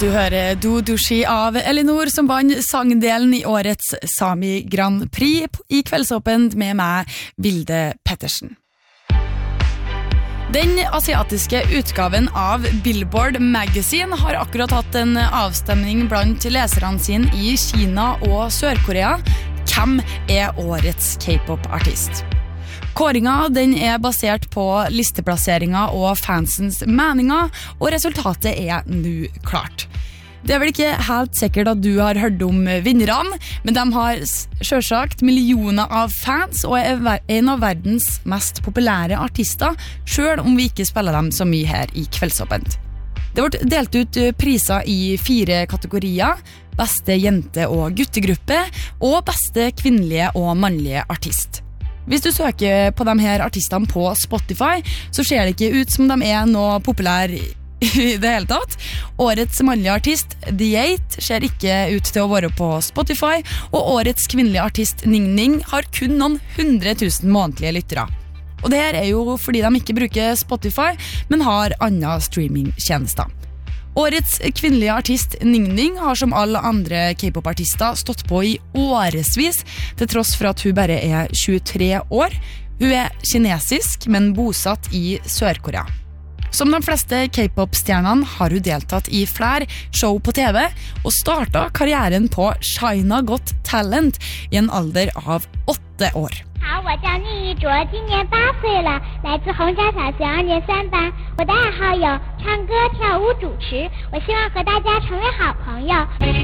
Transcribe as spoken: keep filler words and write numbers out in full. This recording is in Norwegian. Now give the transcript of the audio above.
Du hører Do Dushi av Elinor som vant sangdelen i årets Sami Grand Prix i Kveldsåpent med meg, Vilde Pettersen. Den asiatiske utgaven av Billboard Magazine har akkurat hatt en avstemning blant leserne sine i Kina og Sør-Korea. Hvem er årets K-pop-artist? Kåringa den er basert på listeplasseringer og fansens meninger, og resultatet er nå klart. Det er vel ikke helt sikkert at du har hørt om vinnerne, men de har selvsagt millioner av fans og er en av verdens mest populære artister, selv om vi ikke spiller dem så mye her i Kveldsåpent. Det ble delt ut priser i fire kategorier: beste jente- og guttegruppe og beste kvinnelige og mannlige artist. Hvis du søker på de her artistene på Spotify, så ser det ikke ut som de er noe populær i det hele tatt. Årets mannlige artist, The Eight, ser ikke ut til å være på Spotify, og årets kvinnelige artist, Ning Ning, har kun noen hundre tusen månedlige lyttere. Og det her er jo fordi de ikke bruker Spotify, men har andre streamingtjenester. Årets kvinnelige artist Ning Ning har som alle andre K-pop-artister stått på i årevis, til tross for at hun bare er tjuetre år. Hun er kinesisk, men bosatt i Sør-Korea. Som de fleste K-pop-stjernene har hun deltatt i flere show på T V, og startet karrieren på China Got Talent i en alder av åtte år. 好，我叫聂一卓，今年八岁了，来自洪家小学二年三班。我的爱好有唱歌、跳舞、主持，我希望和大家成为好朋友。